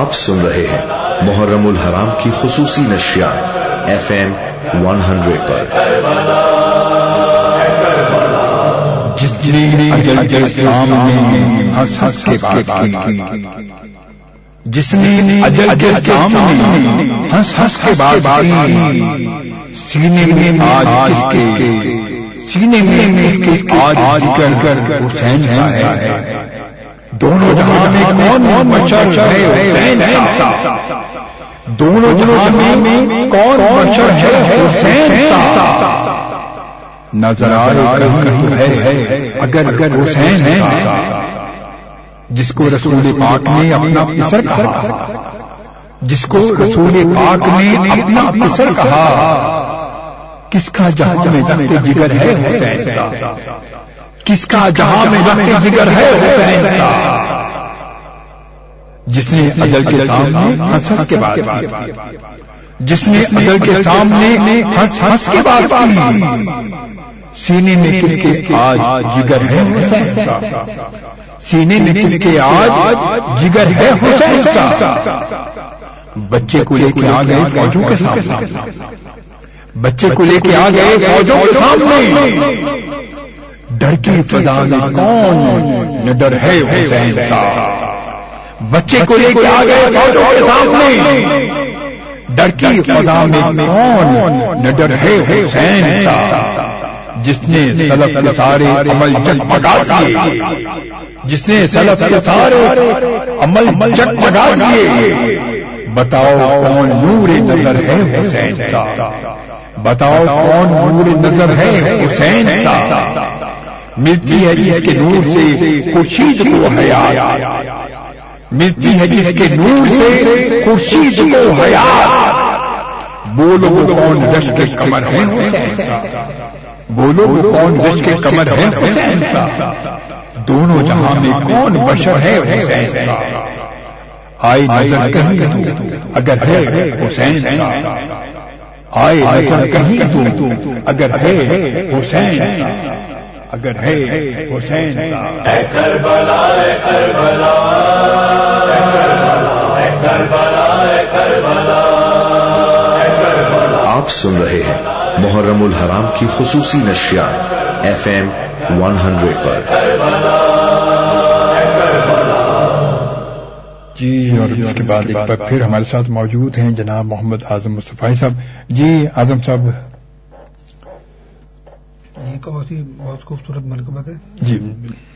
آپ سن رہے ہیں محرم الحرام کی خصوصی نشریات FM 100 پر. جس نے اجل کے سامنے ہنس ہنس کے بات کی، جس نے اجل کے سامنے ہنس ہنس کے بات کی، سینے میں آج کس کے سینے میں اس کے آج کر حسین ہے. دونوں جہاں میں کون مچھر ہے حسین سا، دونوں جہاں میں کون مچھر ہے حسین سا. نظر آئے کہیں ہے اگر حسین ہے، جس کو رسول پاک نے اپنا پسر کہا، جس کو رسول پاک نے اپنا پسر کہا، کس کا جہاں میں رخت جگر ہے حسین سا، کس کا جہاں میں رخت جگر ہے حسین سا. جس نے اجل کے سامنے ہنس ہنس کے بات کی، جس نے اجل کے سامنے ہنس ہنس کے بات کی، سینے میں کس کے آج جگر ہے حسین سا، سینے میں کس کے آج جگر ہے حسین سا. بچے کو لے کے آ گئے فوجوں کے سامنے، بچے کو لے کے آ گئے فوجوں کے سامنے، ڈر کی فضا میں کون نہ ڈر ہے حسین سا. بچے کو لے کے آ گئے فوجوں کے سامنے، ڈر کی فضا میں کون نہ ڈر ہے حسین سا. جس نے سلف کے سارے عمل جگمگا دیے، جس نے سلف کے سارے عمل جگمگا دیے، بتاؤ کون نور نظر ہے حسین سا، بتاؤ کون نور نظر ہے حسین سا. ملتی ہے جس کے نور سے خورشید کو حیات، ملتی ہے جس کے نور سے خورشید کو حیات. بولو کون رش کے کمر ہے حسین سا، بولو کون رش کے کمر ہے حسین سا. دونوں جہاں میں کون بشر ہے حسین سا. آئے نظر کہیں تو اگر ہے حسین سا، آئے نظر کہیں تو اگر ہے حسین سا، اگر ہے حسین سا. اے کربلا اے کربلا اے کربلا اے کربلا اے کربلا. آپ سن رہے ہیں محرم الحرام کی خصوصی نشریات FM 100 پر. جی اور اس کے بعد ایک بار پھر ہمارے ساتھ موجود ہیں جناب محمد اعظم مصطفی صاحب. جی اعظم صاحب، یہ بہت خوبصورت منقبت ہے. جی